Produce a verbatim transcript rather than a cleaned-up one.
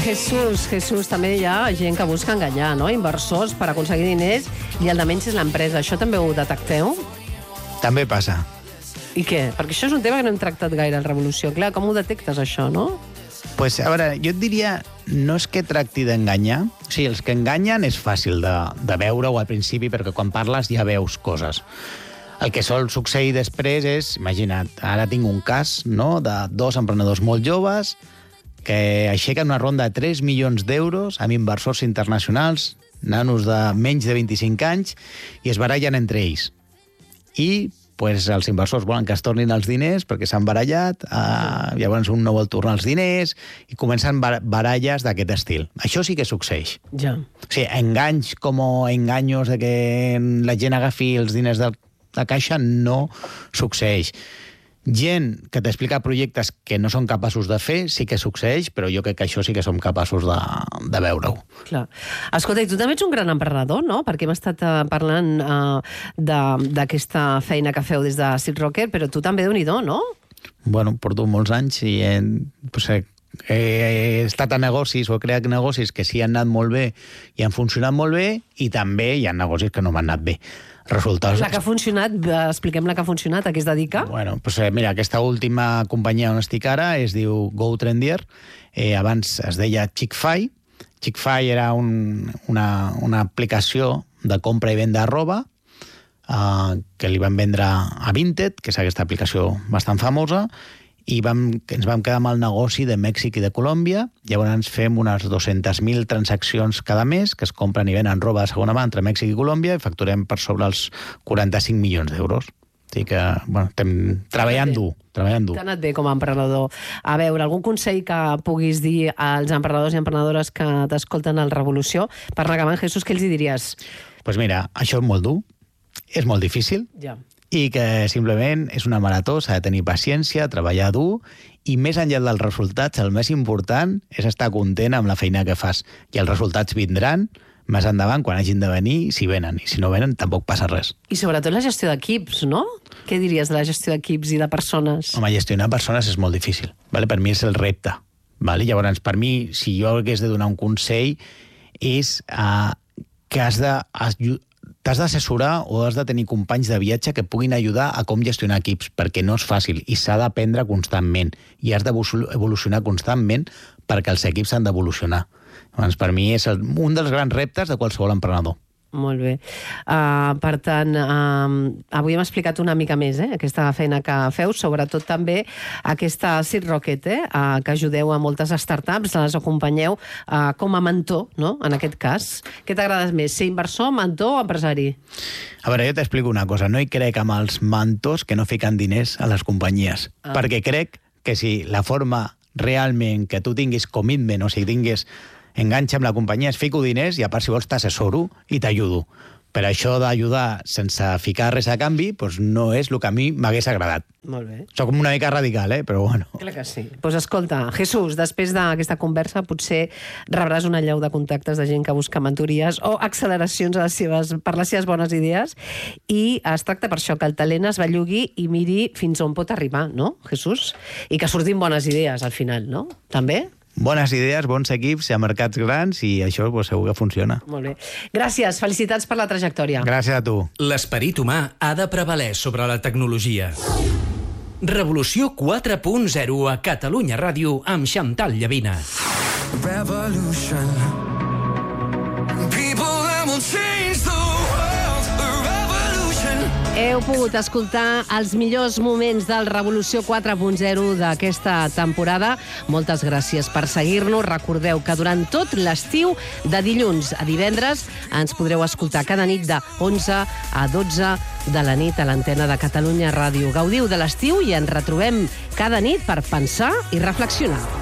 Jesús, Jesús, també hi ha gent que busca enganyar, no? Inversors per aconseguir diners i el de menys és l'empresa. Això també ho detecteu? També passa. I què? Perquè això és un tema que no hem tractat gaire a Revolució. Clar, com ho detectes, això, no? Pues, a veure, jo et diria, no és que tracti d'enganyar. O sigui, els que enganyen és fàcil de, de veure-ho al principi, perquè quan parles ja veus coses. El que sol succeir després és, imagina't, ara tinc un cas, no?, de dos emprenedors molt joves que aixequen una ronda de tres milions d'euros amb inversors internacionals, nanos de menys de vint-i-cinc anys, i es barallen entre ells. I pues, els inversors volen que es tornin els diners perquè s'han barallat, eh, llavors un no vol tornar els diners, i comencen bar baralles d'aquest estil. Això sí que succeeix. Ja. O sigui, enganys com engaños de que la gent agafi els diners de la caixa no succeeix. Gent que t'explica projectes que no són capaços de fer, sí que succeeix, però jo crec que això sí que som capaços de, de veure-ho. Clar. Escolta, i tu també ets un gran emprenedor, no? Perquè hem estat uh, parlant uh, d'aquesta feina que feu des de Seed Rocket, però tu també, Déu-n'hi-do, no? Bueno, porto molts anys i he, pues, he, he estat a negocis o he creat negocis que sí han anat molt bé i han funcionat molt bé, i també hi ha negocis que no m'han anat bé. Resultats... La que ha funcionat, expliquem la que ha funcionat, a què es dedica? Bueno, pues, eh, mira, aquesta última companyia on estic ara es diu GoTrendier, eh, abans es deia Chick-fil. Chick-fil era un, una, una aplicació de compra i venda de roba eh, que li van vendre a Vinted, que és aquesta aplicació bastant famosa, i vam, ens vam quedar amb el negoci de Mèxic i de Colòmbia. Llavors fem unes dues-centes mil transaccions cada mes que es compren i venen roba de segona mà entre Mèxic i Colòmbia i facturem per sobre els quaranta-cinc milions d'euros. O sigui que, bueno, estem treballant dur, treballant dur. T'ha anat bé com a emprenedor. A veure, algun consell que puguis dir als emprenedors i emprenedores que t'escolten al Revolució? Per anar acabant, Jesús, què els hi diries? Doncs pues mira, això és molt dur, és molt difícil, ja. I que simplement és una marató, s'ha de tenir paciència, treballar dur, i més enllà dels resultats, el més important és estar content amb la feina que fas. I els resultats vindran més endavant, quan hagin de venir, si venen. I si no venen, tampoc passa res. I sobretot la gestió d'equips, no? Què diries de la gestió d'equips i de persones? Home, gestionar persones és molt difícil. Vale? Per mi és el repte. Vale? Llavors, per mi, si jo hagués de donar un consell, és uh, que has de... T'has d'assessorar o has de tenir companys de viatge que puguin ajudar a com gestionar equips, perquè no és fàcil i s'ha d'aprendre constantment i has d'evolucionar constantment perquè els equips han d'evolucionar. Doncs per mi és el, un dels grans reptes de qualsevol emprenedor. Molt bé. Uh, per tant, uh, avui hem explicat una mica més eh, aquesta feina que feu, sobretot també aquesta Seed Rocket, eh, uh, que ajudeu a moltes startups, les acompanyeu uh, com a mentor, no?, en aquest cas. Què t'agrada més, ser inversor, mentor o empresari? A veure, jo t'explico una cosa. No hi crec amb els mentors que no fiquen diners a les companyies, ah. perquè crec que si la forma realment que tu tinguis commitment, o sigui, tinguis enganxa amb la companyia, es fico diners i a part si vols t'assessoro i t'ajudo. Per això d'ajudar sense ficar res a canvi, doncs no és el que a mi m'hagués agradat. Molt bé. Soc una mica radical, eh? Però bueno. Clar que sí. Doncs pues escolta, Jesús, després d'aquesta conversa potser rebràs una llau de contactes de gent que busca mentories o acceleracions a les seves, per les seves bones idees, i es tracta per això que el talent es bellugui i miri fins on pot arribar, no, Jesús? I que surtin bones idees al final, no? També? Bones idees, bons equips, a mercats grans, i això pues, segur que funciona. Molt bé. Gràcies, felicitats per la trajectòria. Gràcies a tu. L'esperit humà ha de prevaler sobre la tecnologia. Revolució quatre punt zero a Catalunya Ràdio amb Xantal Llavina. Revolution. People that will change the world. A revolution. Heu pogut escoltar els millors moments del Revolució quatre punt zero d'aquesta temporada. Moltes gràcies per seguir-nos. Recordeu que durant tot l'estiu, de dilluns a divendres, ens podreu escoltar cada nit de onze a dotze de la nit a l'antena de Catalunya Ràdio. Gaudiu de l'estiu i ens retrobem cada nit per pensar i reflexionar.